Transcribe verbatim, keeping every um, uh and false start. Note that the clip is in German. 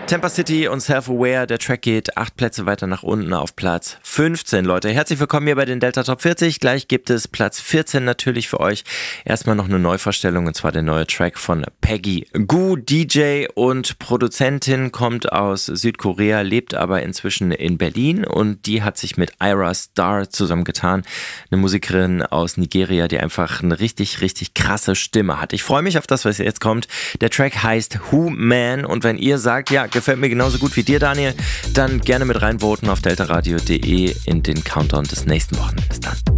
Tampa City und Self-Aware, der Track geht acht Plätze weiter nach unten auf Platz fünfzehn, Leute. Herzlich willkommen hier bei den Delta Top vierzig. Gleich gibt es Platz vierzehn natürlich für euch. Erstmal noch eine Neuvorstellung, und zwar der neue Track von Peggy Gou. D J und Produzentin, kommt aus Südkorea, lebt aber inzwischen in Berlin, und die hat sich mit Ira Star zusammengetan. Eine Musikerin aus Nigeria, die einfach eine richtig, richtig krasse Stimme hat. Ich freue mich auf das, was jetzt kommt. Der Track heißt Who Man, und wenn ihr sagt, ja, gefällt mir genauso gut wie dir, Daniel, dann gerne mit reinvoten auf deltaradio punkt de in den Countdown des nächsten Wochenendes. Bis dann.